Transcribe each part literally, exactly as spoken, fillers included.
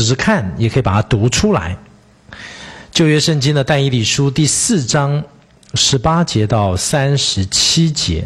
只是看，也可以把它读出来。旧约圣经的但以理书第四章十八节到三十七节。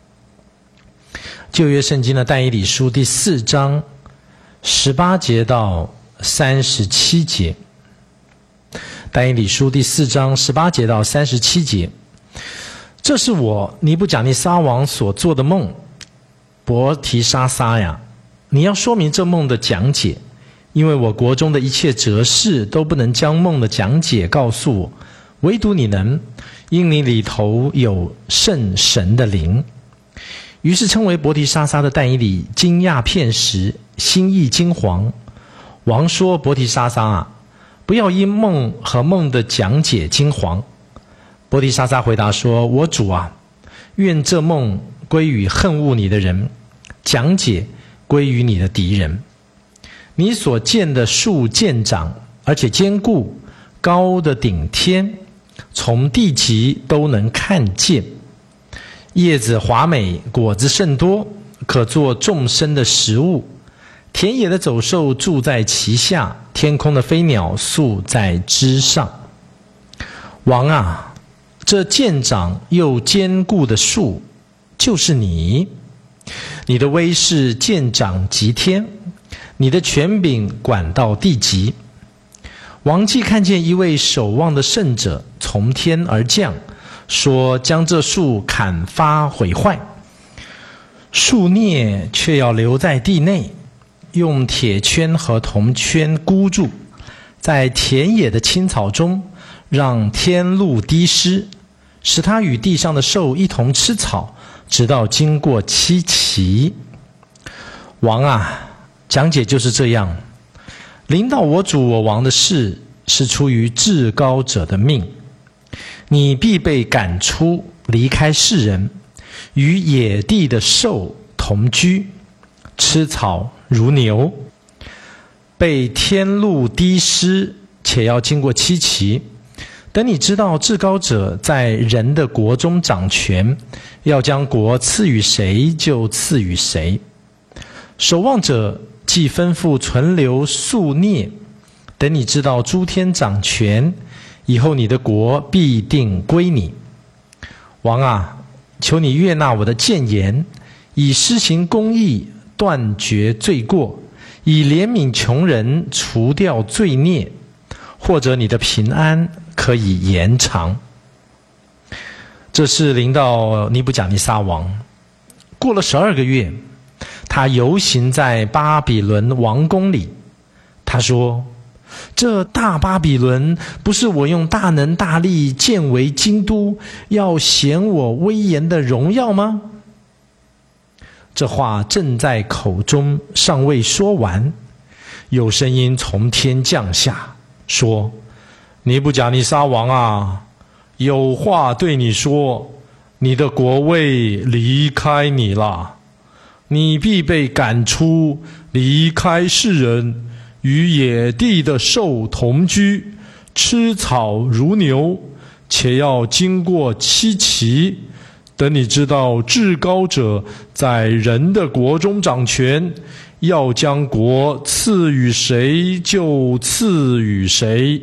旧约圣经的但以理书第四章十八节到三十七节。但以理书第四章十八节到三十七节。这是我尼布甲尼撒王所做的梦，伯提沙撒呀，你要说明这梦的讲解，因为我国中的一切哲士都不能将梦的讲解告诉我，唯独你能，因你里头有圣神的灵。于是称为伯提沙撒的但以理惊讶片时，心意惊惶。王说：伯提沙撒啊，不要因梦和梦的讲解惊惶。伯提沙撒回答说：我主啊，愿这梦归于恨恶你的人，讲解归于你的敌人。你所见的树渐长，而且坚固，高的顶天，从地极都能看见。叶子华美，果子甚多，可做众生的食物。田野的走兽住在其下，天空的飞鸟宿在枝上。王啊，这渐长又坚固的树就是你，你的威势渐长及天，你的权柄管到地极。王既看见一位守望的圣者从天而降，说将这树砍伐毁坏，树孽却要留在地内，用铁圈和铜圈箍住，在田野的青草中，让天露滴湿，使它与地上的兽一同吃草，直到经过七期。王啊，讲解就是这样，临到我主我王的事，是出于至高者的命。你必被赶出，离开世人，与野地的兽同居，吃草如牛，被天露滴湿，且要经过七期。等你知道至高者在人的国中掌权，要将国赐予谁就赐予谁。守望者既吩咐存留宿孽，等你知道诸天掌权，以后你的国必定归你。王啊，求你悦纳我的谏言，以施行公义断绝罪过，以怜悯穷人除掉罪孽，或者你的平安可以延长。这是临到尼布甲尼撒王。过了十二个月，他游行在巴比伦王宫里。他说：这大巴比伦不是我用大能大力建为京都，要显我威严的荣耀吗？这话正在口中，尚未说完，有声音从天降下，说：尼布甲尼撒王啊，有话对你说，你的国位离开你了，你必被赶出，离开世人，与野地的兽同居，吃草如牛，且要经过七期。等你知道至高者在人的国中掌权，要将国赐予谁就赐予谁。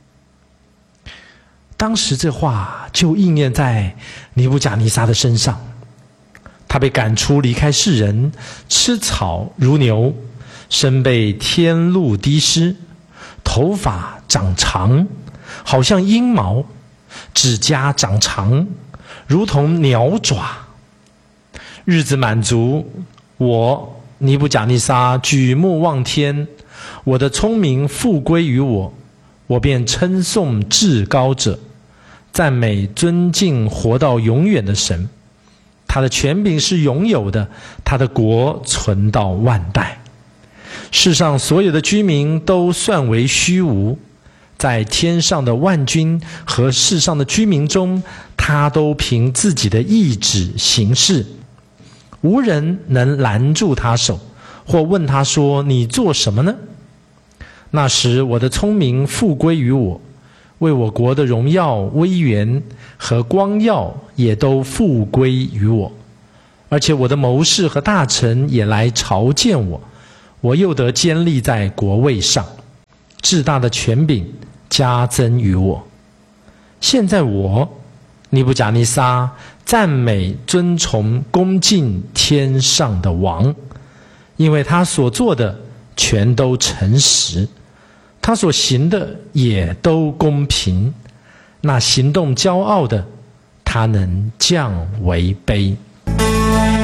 当时这话就应验在尼布甲尼撒的身上，他被赶出，离开世人，吃草如牛，身被天露滴湿，头发长长，好像鹰毛，指甲长长，如同鸟爪。日子满足，我尼布甲尼撒举目望天，我的聪明复归于我，我便称颂至高者，赞美尊敬活到永远的神。他的权柄是永有的，他的国存到万代。世上所有的居民都算为虚无，在天上的万军和世上的居民中，他都凭自己的意志行事，无人能拦住他手，或问他说：你做什么呢？那时我的聪明复归于我，为我国的荣耀、威严和光耀也都复归于我，而且我的谋士和大臣也来朝见我，我又得坚立在国位上。 至大的权柄加增于我。现在我尼布甲尼撒赞美尊崇恭敬天上的王，因为他所做的全都诚实，他所行的也都公平。那行动骄傲的，他能降为卑。